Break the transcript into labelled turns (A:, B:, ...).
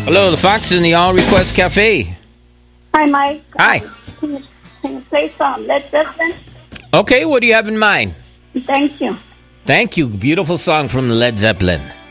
A: Hello, the Fox in the All Request Cafe.
B: Hi, Mike.
A: Hi.
B: Can you play some Led Zeppelin?
A: Okay, what do you have in mind?
B: Thank you.
A: Thank you. Beautiful song from Led Zeppelin.